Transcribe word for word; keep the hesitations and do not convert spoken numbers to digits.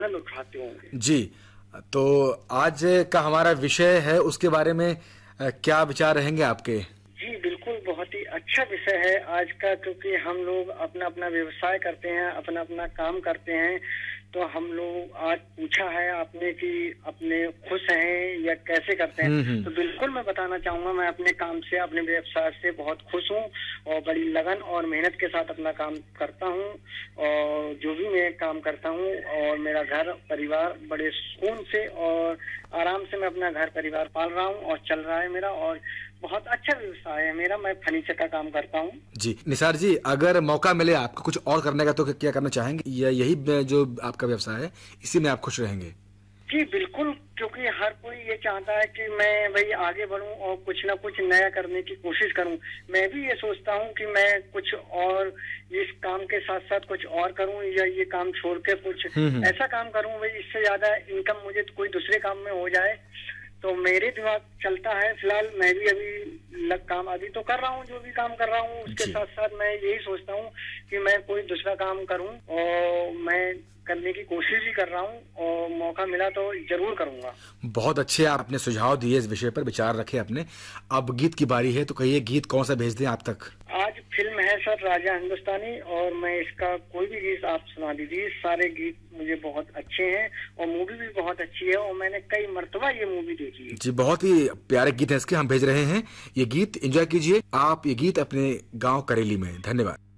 आनंद उठाते होंगे। जी, तो आज का हमारा विषय है, उसके बारे में क्या विचार रहेंगे आपके? जी बिल्कुल, बहुत ही अच्छा विषय है आज का, क्योंकि हम लोग अपना अपना व्यवसाय करते हैं, अपना अपना काम करते हैं। तो हम लोग आज पूछा है आपने कि अपने खुश हैं या कैसे करते हैं, तो बिल्कुल मैं बताना चाहूंगा, मैं अपने काम से, अपने व्यवसाय से बहुत खुश हूँ और बड़ी लगन और मेहनत के साथ अपना काम करता हूँ। और जो भी मैं काम करता हूँ और मेरा घर परिवार बड़े सुकून से और आराम से मैं अपना घर परिवार पाल रहा हूँ और चल रहा है मेरा, और बहुत अच्छा व्यवसाय है मेरा। मैं फर्नीचर का काम करता हूँ। जी निसार जी, अगर मौका मिले आपको कुछ और करने का तो क्या करना चाहेंगे, या यही जो आपका व्यवसाय है इसी में आप खुश रहेंगे? जी बिल्कुल, क्योंकि हर कोई ये चाहता है कि मैं भाई आगे बढ़ूं और कुछ ना कुछ नया करने की कोशिश करूं। मैं भी ये सोचता हूं कि मैं कुछ और इस काम के साथ साथ कुछ और करूं, या ये काम छोड़ के कुछ ऐसा काम करूं भाई इससे ज्यादा इनकम मुझे कोई दूसरे काम में हो जाए। तो मेरे दिमाग चलता है। फिलहाल मैं भी अभी लग काम अभी तो कर रहा हूँ, जो भी काम कर रहा हूँ उसके साथ साथ मैं यही सोचता हूँ कि मैं कोई दूसरा काम करूँ, और मैं करने की कोशिश भी कर रहा हूँ और मौका मिला तो जरूर करूंगा। बहुत अच्छे आपने सुझाव दिए, इस विषय पर विचार रखे अपने। अब गीत की बारी है, तो कहिए गीत कौन सा भेज दें आप तक? आज फिल्म है सर राजा हिंदुस्तानी, और मैं इसका कोई भी गीत आप सुना दीजिए। सारे गीत मुझे बहुत अच्छे हैं और मूवी भी बहुत अच्छी है, और मैंने कई मर्तबा ये मूवी देखी है। जी बहुत ही प्यारे गीत है इसके, हम भेज रहे हैं ये गीत, एंजॉय कीजिए आप ये गीत अपने गाँव करेली में। धन्यवाद।